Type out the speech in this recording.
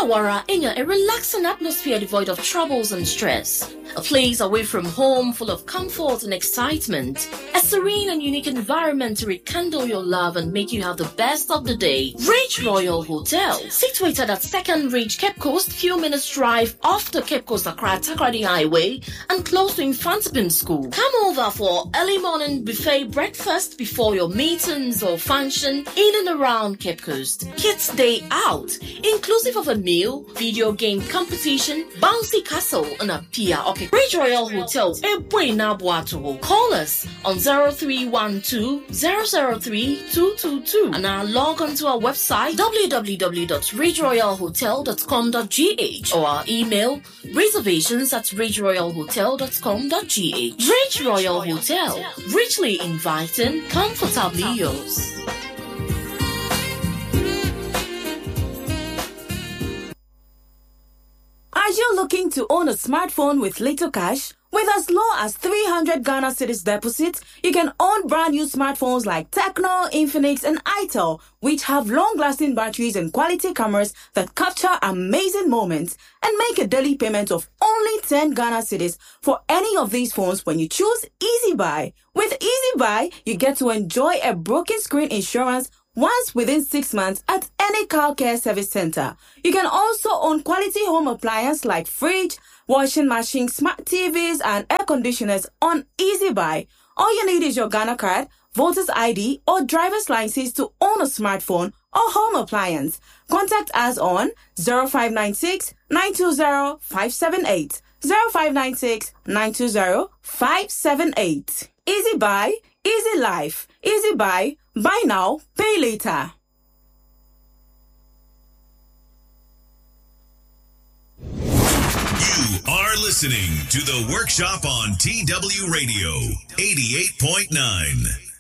Illawarra in a relaxing atmosphere devoid of troubles and stress. A place away from home full of comfort and excitement. A serene and unique environment to rekindle your love and make you have the best of the day. Ridge Royal Hotel, situated at 2nd Ridge, Cape Coast, few minutes drive off the Cape Coast Accra Takoradi Highway and close to Infantipim School. Come over for early morning buffet breakfast before your meetings or function in and around Cape Coast. Kids Day Out, inclusive of a meal, video game competition, bouncy castle, and a pier. Okay, Ridge Royal Hotel, call us on 0312-003-222 and now log on to our website www.ridgeroyalhotel.com.gh or our email reservations@ridgeroyalhotel.com.gh. Ridge Royal Hotel, richly inviting, comfortably yours. Are you looking to own a smartphone with little cash? With as low as 300 Ghana cedis deposit, you can own brand new smartphones like Tecno, Infinix, and Itel, which have long-lasting batteries and quality cameras that capture amazing moments, and make a daily payment of only 10 Ghana cedis for any of these phones when you choose Easy Buy. With Easy Buy, you get to enjoy a broken screen insurance once within 6 months at any car care service center. You can also own quality home appliances like fridge, washing machine, smart TVs, and air conditioners on Easy Buy. All you need is your Ghana card, voter's ID, or driver's license to own a smartphone or home appliance. Contact us on 0596 920 578. 0596 920 578. Easy Buy, easy life. Easy Buy, buy now, pay later. You are listening to The Workshop on TW Radio 88.9.